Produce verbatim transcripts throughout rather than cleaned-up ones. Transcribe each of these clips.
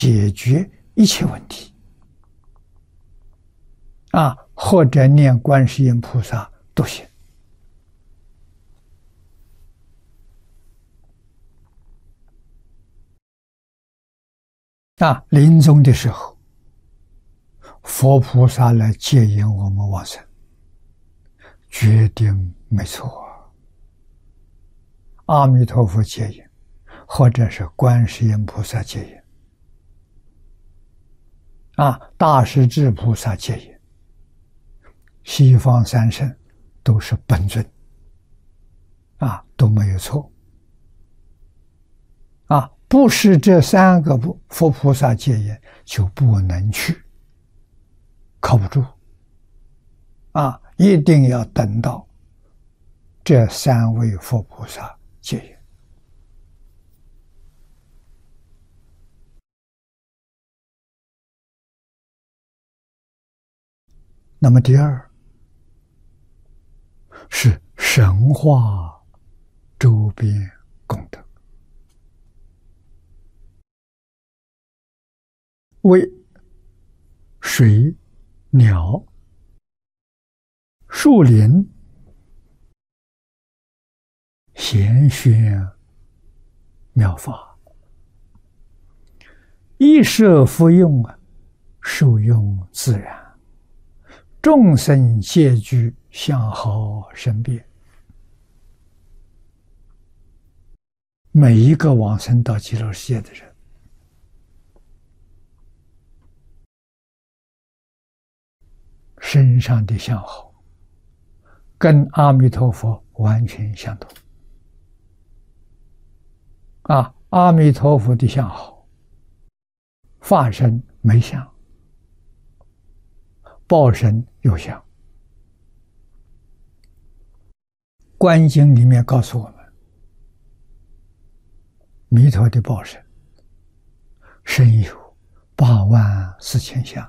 解决一切问题啊，或者念观世音菩萨都行。啊，临终的时候，佛菩萨来接引我们往生，决定没错。阿弥陀佛接引，或者是观世音菩萨接引，啊，大势至菩萨接引，西方三圣都是本尊，啊，都没有错。啊，不是这三个佛菩萨接引，就不能去，靠不住。啊，一定要等到这三位佛菩萨接引。那么第二是神化周边功德，为水、鸟、树林显宣妙法，一摄复用啊，受用自然，众生皆具相好生变。每一个往生到极乐世界的人，身上的相好跟阿弥陀佛完全相同。啊，阿弥陀佛的相好，法身没相，报身有相。观经里面告诉我们，弥陀的报身身有八万四千相，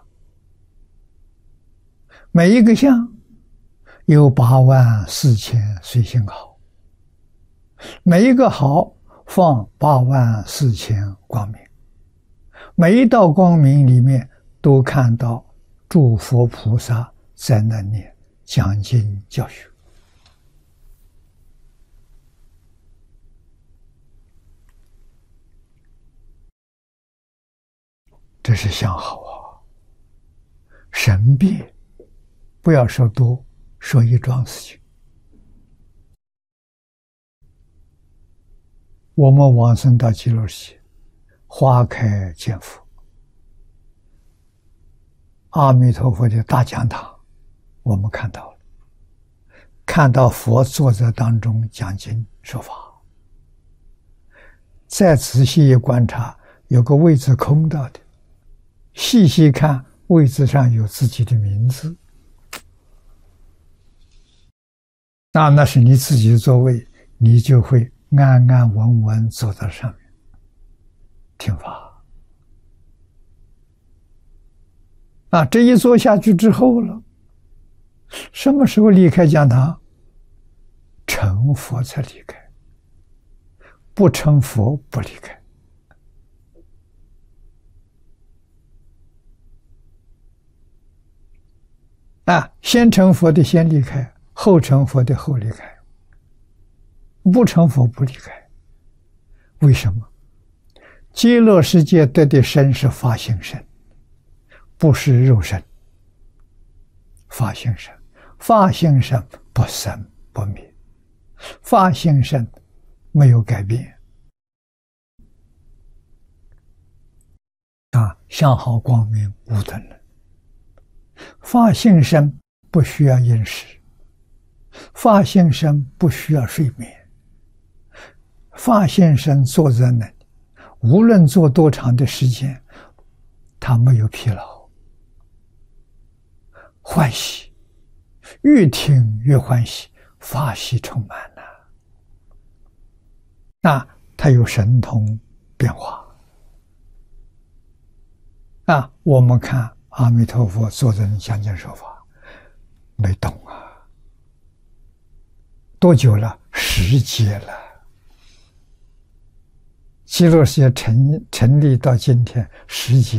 每一个相有八万四千随行好，每一个好放八万四千光明，每一道光明里面都看到诸佛菩萨在那里讲经教学。这是相好啊！神变，不要说多，说一桩事情。我们往生到极乐世界，花开见佛，阿弥陀佛的大讲堂，我们看到了，看到佛坐在当中讲经说法。再仔细一观察，有个位置空到的，细细看，位置上有自己的名字，那那是你自己的座位，你就会安安稳稳坐在上面听法。啊，这一坐下去之后了，什么时候离开讲堂？成佛才离开，不成佛不离开。啊，先成佛的先离开，后成佛的后离开，不成佛不离开。为什么？极乐世界得的身是法性身，不是肉身。法性身，法性身不生不灭，法性身没有改变。啊，相好光明无等人。法性身不需要饮食，法性身不需要睡眠，法性身坐在那里，无论坐多长的时间，他没有疲劳，欢喜，越听越欢喜，法喜充满了。那他有神通变化。啊，我们看阿弥陀佛坐在那讲经说法，没动啊，多久了？十劫了， 极乐世界成成立到今天十几